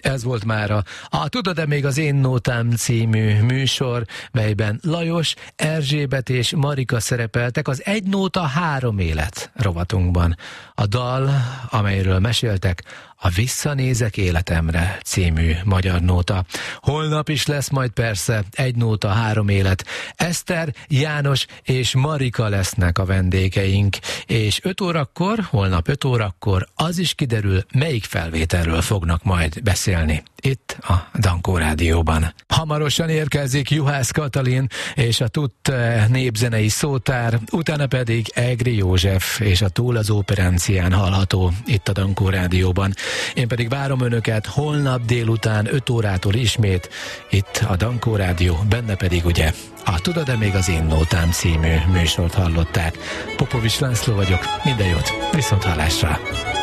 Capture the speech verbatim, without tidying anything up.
Ez volt mára a Tudod-e még az én nótám című műsor, melyben Lajos, Erzsébet és Marika szerepeltek az Egy nóta három élet rovatunkban. A dal, amelyről meséltek, a Visszanézek életemre című magyar nóta. Holnap is lesz majd persze Egy nóta három élet. Eszter, János és Marika lesznek a vendégeink, és öt órakor, holnap öt órakor az is kiderül, melyik felvételről fognak majd beszélni itt a Dankó Rádióban. Hamarosan érkezik Juhász Katalin és a Tutt népzenei szótár, utána pedig Egri József és a Túl az Operencián hallható itt a Dankó Rádióban. Én pedig várom önöket holnap délután öt órától ismét itt a Dankó Rádió, benne pedig ugye a Tudod-e még az én nótám című műsort hallották. Popovics László vagyok, minden jót, viszont hallásra!